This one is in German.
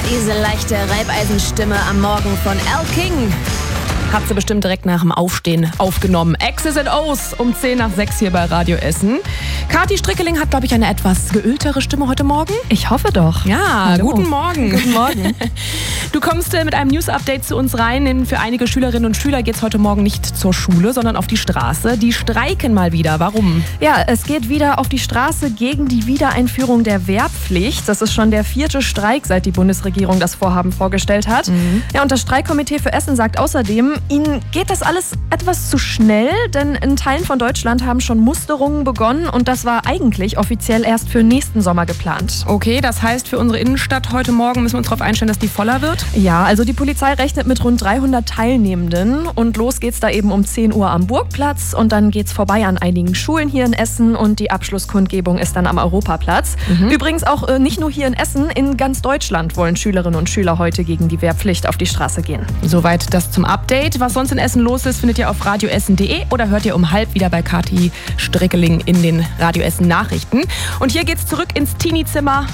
diese leichte Reibeisenstimme am Morgen von Al King. Hat sie bestimmt direkt nach dem Aufstehen aufgenommen. X's and O's um 10:10 hier bei Radio Essen. Kathi Strickeling hat, glaube ich, eine etwas geöltere Stimme heute Morgen. Ich hoffe doch. Ja, hallo. Guten Morgen. Guten Morgen. Du kommst mit einem News-Update zu uns rein. Denn für einige Schülerinnen und Schüler geht es heute Morgen nicht zur Schule, sondern auf die Straße. Die streiken mal wieder. Warum? Ja, es geht wieder auf die Straße gegen die Wiedereinführung der Wehrpflicht. Das ist schon der 4. Streik, seit die Bundesregierung das Vorhaben vorgestellt hat. Ja, und das Streikkomitee für Essen sagt außerdem, ihnen geht das alles etwas zu schnell, denn in Teilen von Deutschland haben schon Musterungen begonnen und das war eigentlich offiziell erst für nächsten Sommer geplant. Okay, das heißt, für unsere Innenstadt heute Morgen müssen wir uns darauf einstellen, dass die voller wird? Ja, also die Polizei rechnet mit rund 300 Teilnehmenden und los geht's da eben um 10 Uhr am Burgplatz und dann geht's vorbei an einigen Schulen hier in Essen und die Abschlusskundgebung ist dann am Europaplatz. Übrigens auch nicht nur hier in Essen, in ganz Deutschland wollen Schülerinnen und Schüler heute gegen die Wehrpflicht auf die Straße gehen. Soweit das zum Update. Was sonst in Essen los ist, findet ihr auf radioessen.de oder hört ihr um 12:30 wieder bei Kathi Strickeling in den Radio Essen Nachrichten. Und hier geht's zurück ins Teenie-Zimmer.